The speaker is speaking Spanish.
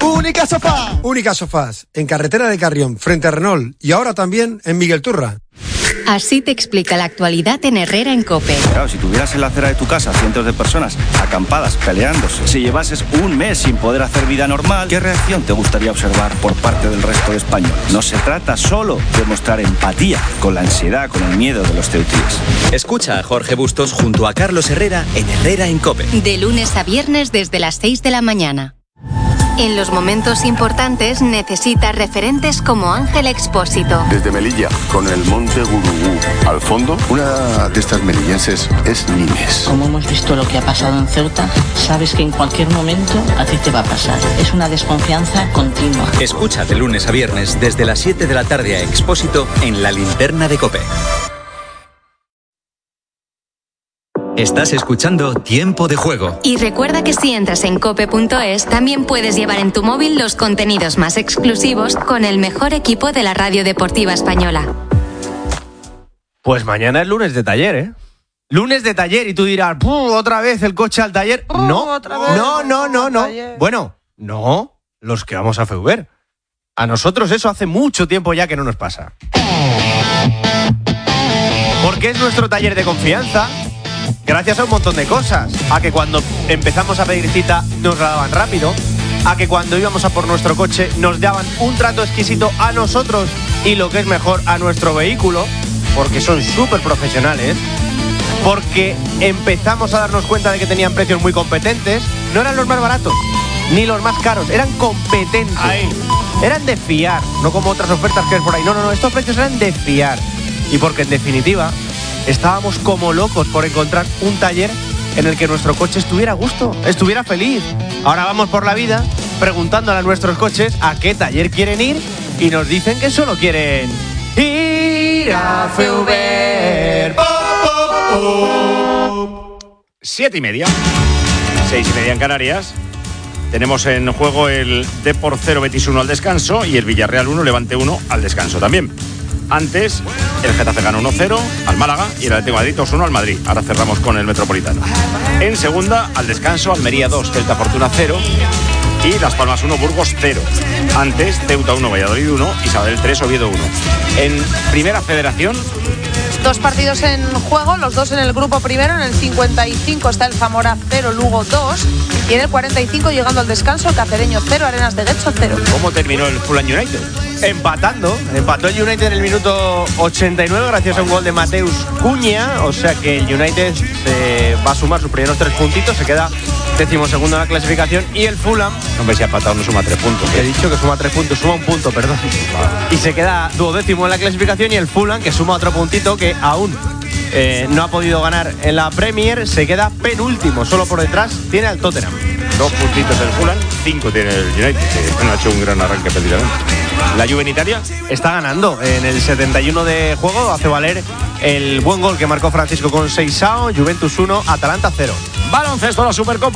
Única Sofá. Única Sofás, en carretera de Carrión, frente a Renault, y ahora también en Miguel Turra. Así te explica la actualidad en Herrera en COPE. Claro, si tuvieras en la acera de tu casa cientos de personas acampadas, peleándose, si llevases un mes sin poder hacer vida normal, ¿qué reacción te gustaría observar por parte del resto de españoles? No se trata solo de mostrar empatía con la ansiedad, con el miedo de los ceutíes. Escucha a Jorge Bustos junto a Carlos Herrera en Herrera en COPE. De lunes a viernes desde las 6 de la mañana. En los momentos importantes necesitas referentes como Ángel Expósito. Desde Melilla, con el monte Gurugú. Al fondo, una de estas melillenses es Nimes. Como hemos visto lo que ha pasado en Ceuta, sabes que en cualquier momento a ti te va a pasar. Es una desconfianza continua. Escucha de lunes a viernes desde las 7 de la tarde a Expósito en La Linterna de COPE. Estás escuchando Tiempo de Juego. Y recuerda que si entras en cope.es, también puedes llevar en tu móvil los contenidos más exclusivos con el mejor equipo de la radio deportiva española. Pues mañana es lunes de taller, ¿eh? Lunes de taller, y tú dirás, ¿otra vez el coche al taller? No. Bueno, no, los que vamos a FEUBER. A nosotros eso hace mucho tiempo ya que no nos pasa. Porque es nuestro taller de confianza. Gracias a un montón de cosas. A que cuando empezamos a pedir cita nos la daban rápido. A que cuando íbamos a por nuestro coche nos daban un trato exquisito a nosotros y, lo que es mejor, a nuestro vehículo. Porque son súper profesionales. Porque empezamos a darnos cuenta de que tenían precios muy competentes. No eran los más baratos ni los más caros, eran competentes. Eran de fiar, no como otras ofertas que es por ahí. No, estos precios eran de fiar. Y porque en definitiva estábamos como locos por encontrar un taller en el que nuestro coche estuviera a gusto, estuviera feliz. Ahora vamos por la vida preguntándole a nuestros coches a qué taller quieren ir y nos dicen que solo quieren ir a FEUBER. 7:30, 6:30 en Canarias. Tenemos en juego el Depor 0, Betis 1 al descanso y el Villarreal 1, Levante 1 al descanso también. Antes, el Getafe ganó 1-0 al Málaga y el Atlético de Madrid 2-1 al Madrid. Ahora cerramos con el Metropolitano. En segunda, al descanso, Almería 2, Celta Fortuna 0 y Las Palmas 1, Burgos 0. Antes, Ceuta 1, Valladolid 1 y Sabadell 3, Oviedo 1. En Primera Federación, dos partidos en juego, los dos en el grupo primero. En el 55 está el Zamora 0, Lugo 2. Y en el 45, llegando al descanso, el Cacereño 0, Arenas de Getxo 0. ¿Cómo terminó el Fulham United? Empató el United en el minuto 89 gracias a un gol de Mateus Cunha. O sea que el United se va a sumar sus primeros 3 puntitos, se queda 12º en la clasificación. Y el Fulham, hombre, si ha empatado no suma 3 puntos. He dicho que suma 3 puntos, suma un punto, perdón. Y se queda 12º en la clasificación. Y el Fulham, que suma otro puntito, que aún no ha podido ganar en la Premier, se queda penúltimo, solo por detrás tiene al Tottenham. 2 puntitos el Fulham, 5 tiene el United, que no ha hecho un gran arranque precisamente. La Juve en Italia está ganando en el 71 de juego, hace valer el buen gol que marcó Francisco Conceição. Juventus 1, Atalanta 0. Baloncesto, la Supercopa.